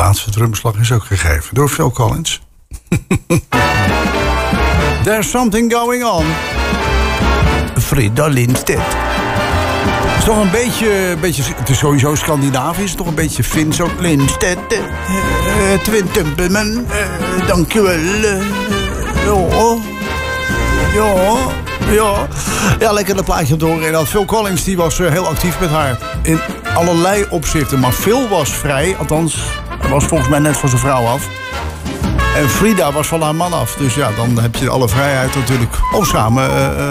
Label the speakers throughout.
Speaker 1: laatste drumslag is ook gegeven door Phil Collins. There's something going on. Frida Lindstedt. Het is toch een beetje, het is sowieso Scandinavisch, toch een beetje Fins ook. Lindstedt, Twintemperman, dankjewel. Ja, lekker dat plaatje door. En Phil Collins die was heel actief met haar. In allerlei opzichten. Maar Phil was vrij, althans, hij was volgens mij net van zijn vrouw af. En Frida was van haar man af. Dus ja, dan heb je alle vrijheid natuurlijk om samen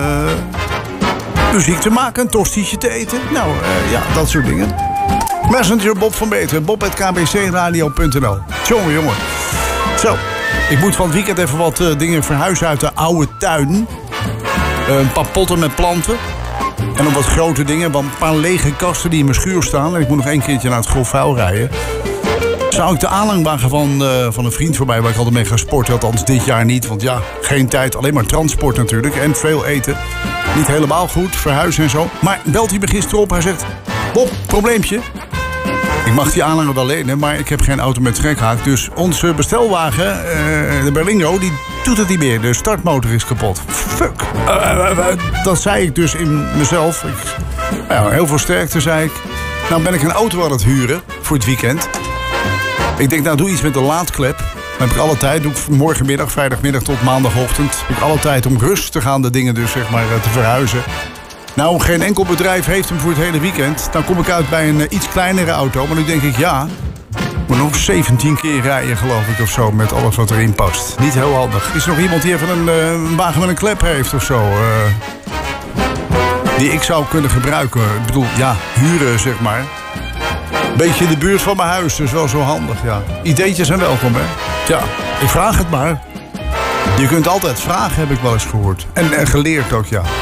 Speaker 1: muziek te maken, een tostietje te eten. Nou, ja, dat soort dingen. Messenger Bob van Beter, bob@kbcradio.nl. Jongen. Zo, ik moet van het weekend even wat dingen verhuizen uit de oude tuin. Een paar potten met planten. En nog wat grote dingen, want een paar lege kasten die in mijn schuur staan. En ik moet nog 1 keertje naar het grof vuil rijden. Zou ik de aanhangwagen van een vriend voorbij waar ik altijd mee ga sporten. Althans dit jaar niet, want ja, geen tijd. Alleen maar transport natuurlijk en veel eten. Niet helemaal goed, verhuizen en zo. Maar belt hij me gisteren op, hij zegt... Bob, probleempje. Ik mag die aanhanger wel lenen, maar ik heb geen auto met trekhaak. Dus onze bestelwagen, de Berlingo, die doet het niet meer. De startmotor is kapot. Fuck. Dat zei ik dus in mezelf. Heel veel sterkte, zei ik. Nou ben ik een auto aan het huren voor het weekend. Ik denk, nou doe iets met de laadklep. Dan heb ik alle tijd. Doe ik morgenmiddag, vrijdagmiddag tot maandagochtend. Heb ik alle tijd om rustig aan de dingen dus zeg maar te verhuizen. Nou, geen enkel bedrijf heeft hem voor het hele weekend. Dan kom ik uit bij een iets kleinere auto. Maar nu denk ik, ja, moet nog 17 keer rijden, geloof ik, of zo. Met alles wat erin past. Niet heel handig. Is er nog iemand die even een wagen met een klep heeft of zo? Die ik zou kunnen gebruiken. Ik bedoel, ja, huren, zeg maar. Beetje in de buurt van mijn huis, dus wel zo handig, ja. Ideetjes zijn welkom, hè. Ja, ik vraag het maar. Je kunt altijd vragen, heb ik wel eens gehoord. En geleerd ook, ja.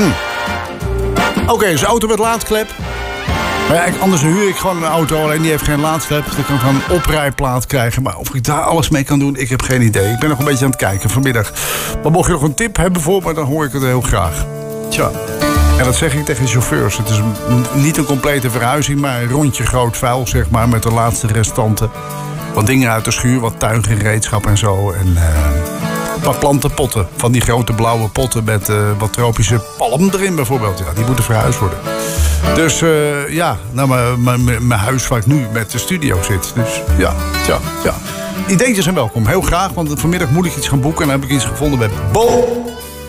Speaker 1: Oké, dus auto met laadklep. Maar ja, anders huur ik gewoon een auto, alleen die heeft geen laadklep. Dan kan ik een oprijplaat krijgen. Maar of ik daar alles mee kan doen, ik heb geen idee. Ik ben nog een beetje aan het kijken vanmiddag. Maar mocht je nog een tip hebben voor me, dan hoor ik het heel graag. Tja. En dat zeg ik tegen chauffeurs. Het is niet een complete verhuizing, maar een rondje groot vuil, zeg maar, met de laatste restanten. Wat dingen uit de schuur, wat tuingereedschap en zo. En een paar plantenpotten. Van die grote blauwe potten met wat tropische palm erin bijvoorbeeld. Ja, die moeten verhuisd worden. Dus ja, nou, mijn huis waar ik nu met de studio zit. Dus ja. Ideetjes zijn welkom, heel graag. Want vanmiddag moet ik iets gaan boeken en dan heb ik iets gevonden bij Bo.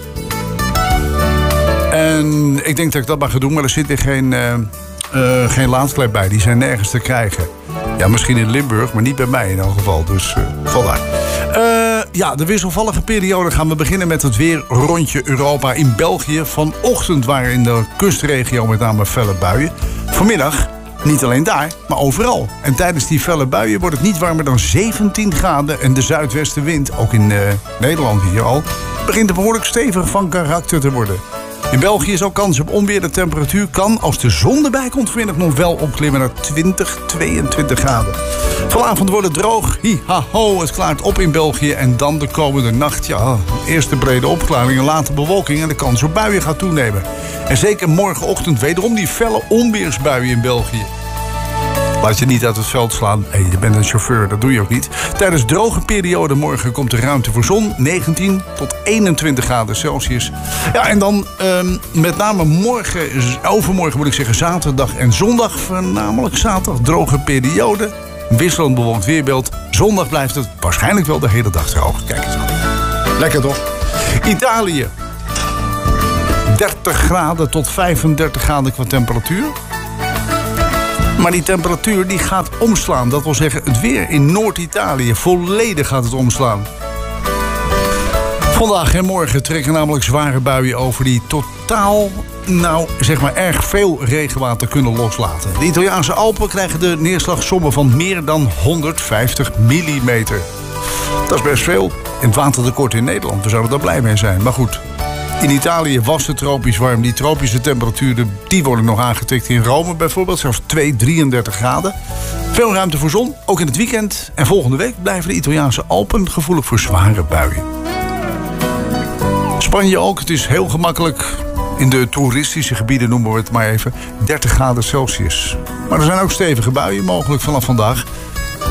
Speaker 1: En ik denk dat ik dat maar ga doen, maar er zit weer geen laadklep bij. Die zijn nergens te krijgen. Ja, misschien in Limburg, maar niet bij mij in elk geval. Dus vandaar. Ja, de wisselvallige periode gaan we beginnen met het weer rondje Europa in België. Vanochtend waren in de kustregio met name felle buien. Vanmiddag niet alleen daar, maar overal. En tijdens die felle buien wordt het niet warmer dan 17 graden. En de zuidwestenwind, ook in Nederland hier al, begint behoorlijk stevig van karakter te worden. In België is ook kans op onweer. De temperatuur kan, als de zon erbij komt, vanmiddag nog wel opklimmen naar 22 graden. Vanavond wordt het droog. Hi-ha-ho, het klaart op in België. En dan de komende nacht, ja, eerste brede opklaring en later bewolking. En de kans op buien gaat toenemen. En zeker morgenochtend wederom die felle onweersbuien in België. Laat je niet uit het veld slaan. Hey, je bent een chauffeur, dat doe je ook niet. Tijdens droge periode morgen komt er ruimte voor zon. 19 tot 21 graden Celsius. Ja, en dan met name overmorgen moet ik zeggen, zaterdag en zondag. Voornamelijk zaterdag, droge periode. Wisselend bewolkt weerbeeld. Zondag blijft het waarschijnlijk wel de hele dag droog. Kijk eens aan. Lekker toch? Italië. 30 graden tot 35 graden qua temperatuur. Maar die temperatuur die gaat omslaan. Dat wil zeggen, het weer in Noord-Italië volledig gaat het omslaan. Vandaag en morgen trekken namelijk zware buien over die totaal, erg veel regenwater kunnen loslaten. De Italiaanse Alpen krijgen de neerslagsommen van meer dan 150 millimeter. Dat is best veel. In het watertekort in Nederland, we zouden daar blij mee zijn. Maar goed, in Italië was het tropisch warm. Die tropische temperaturen die worden nog aangetikt in Rome bijvoorbeeld. Zelfs 33 graden. Veel ruimte voor zon, ook in het weekend. En volgende week blijven de Italiaanse Alpen gevoelig voor zware buien. Spanje ook, het is heel gemakkelijk. In de toeristische gebieden noemen we het maar even 30 graden Celsius. Maar er zijn ook stevige buien mogelijk vanaf vandaag. En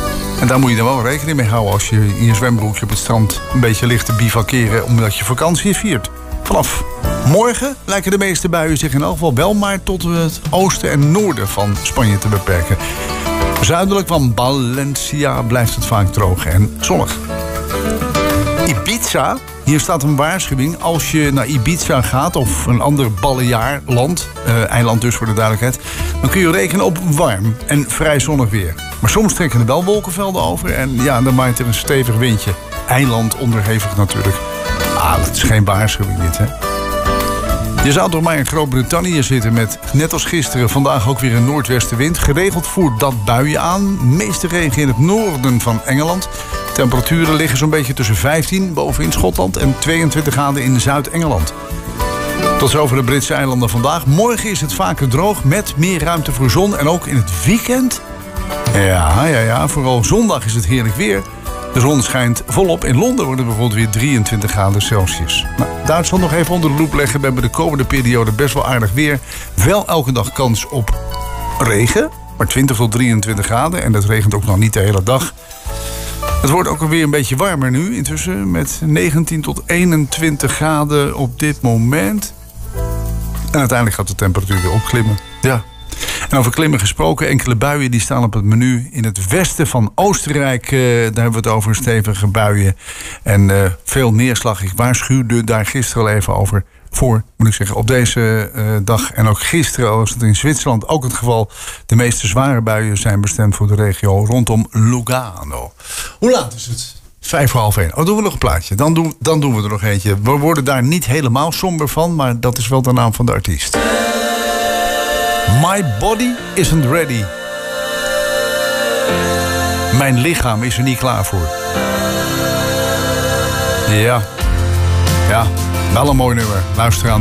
Speaker 1: En daar moet je dan wel rekening mee houden als je in je zwembroekje op het strand een beetje ligt te bivakeren omdat je vakantie viert. Vanaf morgen lijken de meeste buien zich in elk geval wel maar tot het oosten en noorden van Spanje te beperken. Zuidelijk van Valencia blijft het vaak droog en zonnig. Ibiza, hier staat een waarschuwing. Als je naar Ibiza gaat of een ander Baleaarland, eiland dus voor de duidelijkheid, dan kun je rekenen op warm en vrij zonnig weer. Maar soms trekken er wel wolkenvelden over en ja, dan maait er een stevig windje. Eiland onderhevig natuurlijk. Dat is geen waarschuwing dit, hè. Je zou toch maar in Groot-Brittannië zitten met, net als gisteren, vandaag ook weer een noordwestenwind. Geregeld voert dat buien aan. Meeste regen in het noorden van Engeland. Temperaturen liggen zo'n beetje tussen 15 boven in Schotland en 22 graden in Zuid-Engeland. Tot zover de Britse eilanden vandaag. Morgen is het vaker droog met meer ruimte voor zon. En ook in het weekend. Ja, vooral zondag is het heerlijk weer. De zon schijnt volop. In Londen wordt het bijvoorbeeld weer 23 graden Celsius. Nou, Duitsland nog even onder de loep leggen. We hebben de komende periode best wel aardig weer. Wel elke dag kans op regen. Maar 20 tot 23 graden. En dat regent ook nog niet de hele dag. Het wordt ook alweer een beetje warmer nu. Intussen met 19 tot 21 graden op dit moment. En uiteindelijk gaat de temperatuur weer opklimmen. Ja. En over klimmen gesproken, enkele buien die staan op het menu. In het westen van Oostenrijk, daar hebben we het over, stevige buien. En veel neerslag. Ik waarschuwde daar gisteren al even over. Moet ik zeggen, op deze dag. En ook gisteren was het in Zwitserland ook het geval. De meeste zware buien zijn bestemd voor de regio rondom Lugano. Hoe laat is het? 1:55. Oh, doen we nog een plaatje. Dan doen we er nog eentje. We worden daar niet helemaal somber van, maar dat is wel de naam van de artiest. My body isn't ready. Mijn lichaam is er niet klaar voor. Ja, wel een mooi nummer. Luister aan.